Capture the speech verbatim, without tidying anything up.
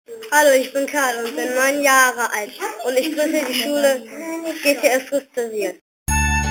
Hallo, ich bin Karl und bin neun Jahre alt und ich grüße die Schule G T S Rüsteriert.